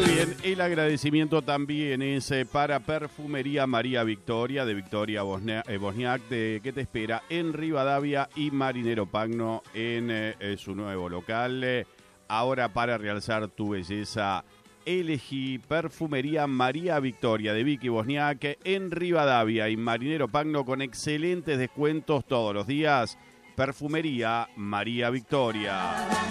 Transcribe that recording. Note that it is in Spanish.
Muy bien, el agradecimiento también es para Perfumería María Victoria, de Victoria Bosniak, que te espera en Rivadavia y Marinero Pagno en su nuevo local. Ahora, para realzar tu belleza, elegí Perfumería María Victoria de Vicky Bosniak en Rivadavia y Marinero Pagno con excelentes descuentos todos los días. Perfumería María Victoria.